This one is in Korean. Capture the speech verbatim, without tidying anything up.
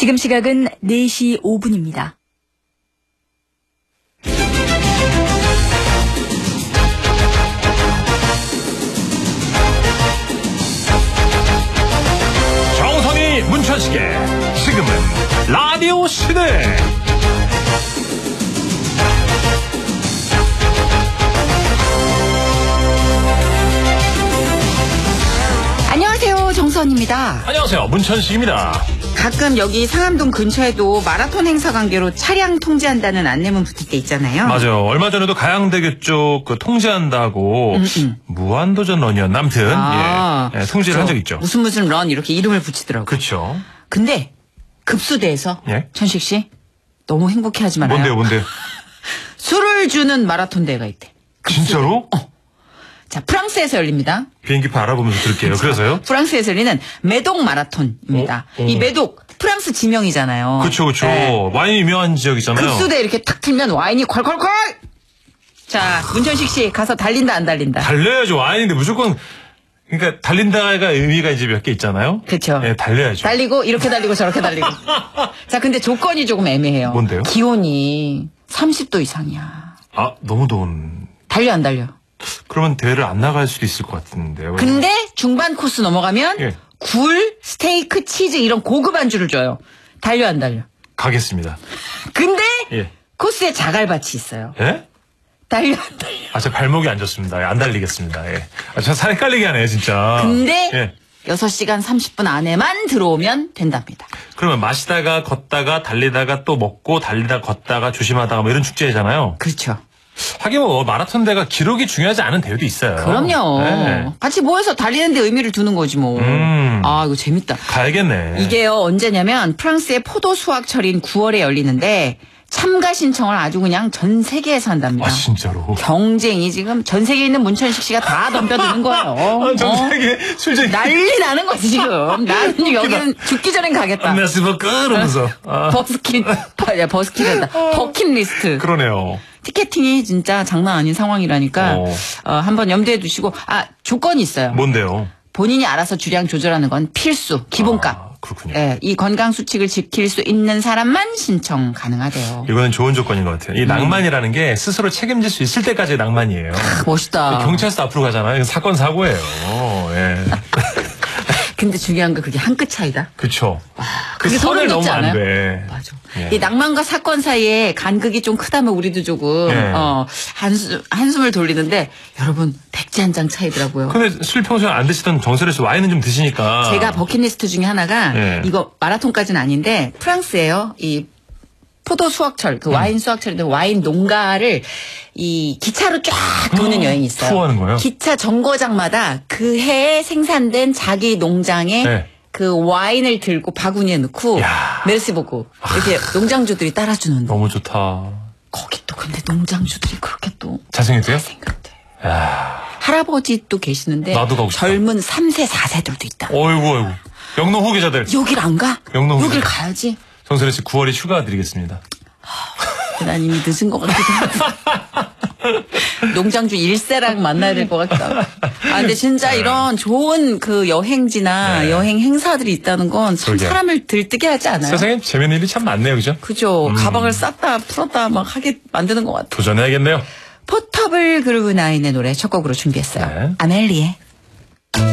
지금 시각은 네 시 오 분입니다. 정선이 문천식의 지금은 라디오 시대. 안녕하세요, 정선입니다. 안녕하세요, 문천식입니다. 가끔 여기 상암동 근처에도 마라톤 행사 관계로 차량 통제한다는 안내문 붙을 때 있잖아요. 맞아요. 얼마 전에도 가양대교 쪽 그 통제한다고 음, 음. 무한도전 런이었나 아무튼 아, 예, 예, 통제를 한 적 있죠. 무슨 무슨 런 이렇게 이름을 붙이더라고요. 그렇죠. 근데 급수대에서 예? 천식 씨 너무 행복해하지 말아요. 뭔데요, 뭔데요? 술을 주는 마라톤 대회가 있대. 급수대. 진짜로? 어. 자, 프랑스에서 열립니다. 비행기표 알아보면서 들을게요. 그래서요? 프랑스에서 열리는 메독 마라톤입니다. 어? 어. 이 메독 프랑스 지명이잖아요. 그렇죠, 그렇죠. 네. 와인이 유명한 지역이잖아요. 급수대 이렇게 탁 틀면 와인이 콸콸콸. 자, 문천식 씨 가서 달린다 안 달린다. 달려야죠. 와인인데 무조건 그러니까 달린다가 의미가 이제 몇 개 있잖아요. 그렇죠. 예, 달려야죠. 달리고 이렇게 달리고 저렇게 달리고. 자, 근데 조건이 조금 애매해요. 뭔데요? 기온이 삼십 도 이상이야. 아, 너무 더운. 달려 안 달려? 그러면 대회를 안 나갈 수도 있을 것 같은데요. 근데 중반 코스 넘어가면 예. 굴, 스테이크, 치즈 이런 고급 안주를 줘요. 달려 안 달려? 가겠습니다. 근데 예. 코스에 자갈밭이 있어요. 예? 달려 안 달려? 아, 저 발목이 안 좋습니다. 예, 안 달리겠습니다. 예. 아, 저 살이 깔리게 하네요, 진짜. 근데 예. 여섯 시간 삼십 분 안에만 들어오면 된답니다. 그러면 마시다가 걷다가 달리다가 또 먹고 달리다 걷다가 조심하다가 뭐 이런 축제잖아요. 그렇죠. 하긴 뭐 마라톤 대가 기록이 중요하지 않은 대회도 있어요. 그럼요. 네. 같이 모여서 달리는 데 의미를 두는 거지 뭐. 음. 아, 이거 재밌다. 가야겠네. 이게요, 언제냐면 프랑스의 포도 수확철인 구월에 열리는데 참가 신청을 아주 그냥 전 세계에서 한답니다. 아, 진짜로. 경쟁이 지금 전 세계에 있는 문천식 씨가 다 덤벼드는 거예요. 아, 전 어? 세계 술쟁이. 난리 나는 거지 지금. 나는 여기는 죽기 전엔 가겠다. 안녕하세요, 그러면서. 아, 버스킷, 야, 버스킷이란다. 버킷리스트. 그러네요. 티켓팅이 진짜 장난 아닌 상황이라니까 어. 어, 한번 염두에 두시고. 아, 조건이 있어요. 뭔데요? 본인이 알아서 주량 조절하는 건 필수, 기본값. 아, 그렇군요. 예, 이 건강 수칙을 지킬 수 있는 사람만 신청 가능하대요. 이거는 좋은 조건인 것 같아요. 이 낭만이라는 게 스스로 책임질 수 있을 때까지의 낭만이에요. 멋있다. 경찰서 앞으로 가잖아요. 이거 사건 사고예요. 예. 근데 중요한 건 그게 한 끗 차이다. 그쵸. 그 그게 선을 소름 돋지 넘으면 안 않아요? 돼. 맞아. 예. 이 낭만과 사건 사이에 간극이 좀 크다면 우리도 조금 예. 어, 한숨, 한숨을 돌리는데 여러분 백지 한 장 차이더라고요. 근데 술 평소에 안 드시던 정설혜 씨 와인은 좀 드시니까. 제가 버킷리스트 중에 하나가 예. 이거 마라톤까지는 아닌데 프랑스예요. 이 포도 수확철, 그 와인 수확철인데 와인 농가를 이 기차로 쫙 도는 여행이 있어요. 투어하는 거예요? 기차 정거장마다 그 해에 생산된 자기 농장에 네. 그 와인을 들고 바구니에 넣고 야. 메르시 보고 이렇게 농장주들이 따라주는데 너무 좋다. 거기 또 근데 농장주들이 그렇게 또 잘생겼대요? 생각돼. 야. 할아버지도 계시는데 나도 가고 싶다. 젊은 삼 세, 사 세들도 있다. 어이구, 어이구. 영농 후계자들. 여길 안 가? 영농 여길 후계자. 가야지. 정설혜 씨 구월에 휴가 드리겠습니다. 난 이미 늦은 것 같기도 하고. 농장주 일세랑 만나야 될 것 같기도 하고. 아, 근데 진짜 이런 좋은 그 여행지나 네. 여행 행사들이 있다는 건 참 그러게요. 사람을 들뜨게 하지 않아요? 세상에 재밌는 일이 참 많네요, 그죠? 그죠. 가방을 쌌다 풀었다 막 하게 만드는 것 같아요. 도전해야겠네요. 포터블 그루브 나인의 노래 첫 곡으로 준비했어요. 네. 아멜리에.